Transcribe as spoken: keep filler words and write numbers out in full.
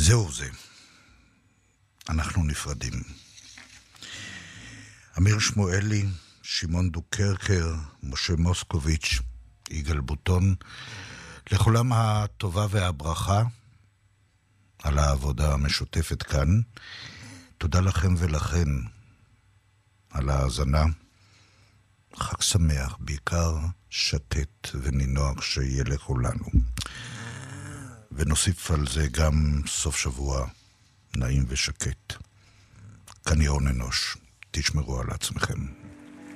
זהו זה. אנחנו נפרדים. אמיר שמואלי, שמעון דוקרקר, משה מוסקוביץ', יגאל בוטון, לכולם הטובה והברכה על העבודה המשותפת כאן. תודה לכם ולכן על ההאזנה. חג שמח, בעיקר שקט ונינוח שיהיה לכולנו. ונוסיף על זה גם סוף שבוע נעים ושקט. כאן ירון אנוש, תשמרו על עצמכם.